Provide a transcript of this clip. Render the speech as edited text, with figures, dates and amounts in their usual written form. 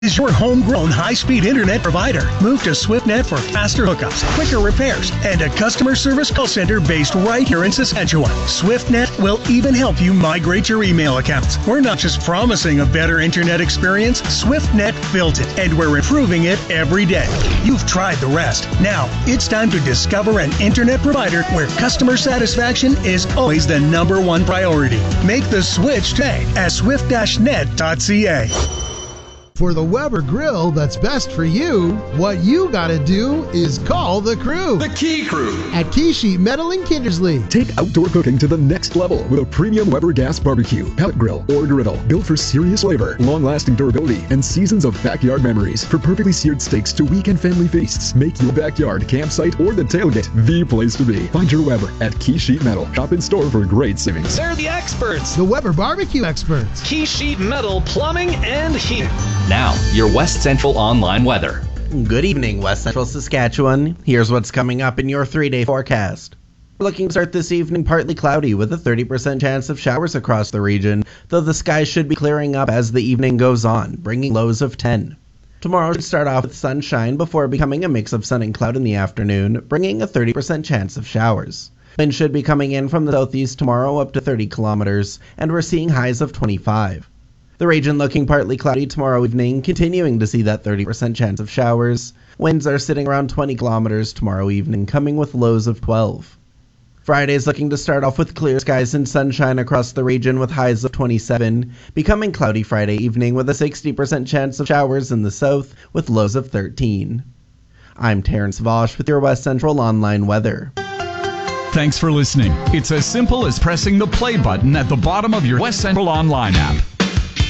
is your homegrown high-speed internet provider. Move to SwiftNet for faster hookups, quicker repairs, and a customer service call center based right here in Saskatchewan. SwiftNet will even help you migrate your email accounts. We're not just promising a better internet experience. SwiftNet built it, and we're improving it every day. You've tried the rest. Now, it's time to discover an internet provider where customer satisfaction is always the number one priority. Make the switch today at swift-net.ca. For the Weber grill that's best for you, what you gotta do is call the crew. The Key Crew At Key Sheet Metal in Kindersley. Take outdoor cooking to the next level with a premium Weber gas barbecue, pellet grill, or griddle built for serious flavor, long-lasting durability, and seasons of backyard memories. For perfectly seared steaks to weekend family feasts, make your backyard, campsite, or the tailgate the place to be. Find your Weber at Key Sheet Metal. Shop in store for great savings. They're the experts. The Weber barbecue experts. Key Sheet Metal Plumbing and Heating. Now, your West Central Online weather. Good evening, West Central Saskatchewan. Here's what's coming up in your 3-day forecast. We're looking to start this evening partly cloudy with a 30% chance of showers across the region, though the skies should be clearing up as the evening goes on, bringing lows of 10. Tomorrow should start off with sunshine before becoming a mix of sun and cloud in the afternoon, bringing a 30% chance of showers. Wind should be coming in from the southeast tomorrow up to 30 kilometers, and we're seeing highs of 25. The region looking partly cloudy tomorrow evening, continuing to see that 30% chance of showers. Winds are sitting around 20 kilometers tomorrow evening, coming with lows of 12. Friday's looking to start off with clear skies and sunshine across the region with highs of 27, becoming cloudy Friday evening with a 60% chance of showers in the south with lows of 13. I'm Terrence Vosch with your West Central Online weather. Thanks for listening. It's as simple as pressing the play button at the bottom of your West Central Online app.